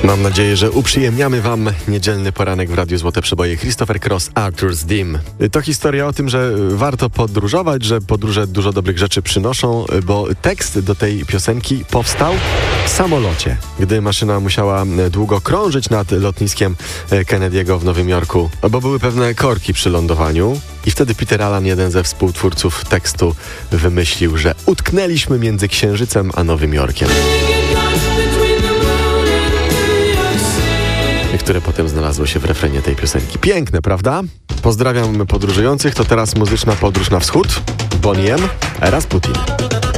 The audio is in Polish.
Mam nadzieję, że uprzyjemniamy wam niedzielny poranek w Radiu Złote Przeboje. Christopher Cross, Arthur's Dim. To historia o tym, że warto podróżować, że podróże dużo dobrych rzeczy przynoszą, bo tekst do tej piosenki powstał w samolocie, gdy maszyna musiała długo krążyć nad lotniskiem Kennedy'ego w Nowym Jorku, bo były pewne korki przy lądowaniu. I wtedy Peter Allen, jeden ze współtwórców tekstu, wymyślił, że utknęliśmy między Księżycem a Nowym Jorkiem, które potem znalazło się w refrenie tej piosenki. Piękne, prawda? Pozdrawiam podróżujących. To teraz muzyczna podróż na wschód. Bonnie M. Rasputin.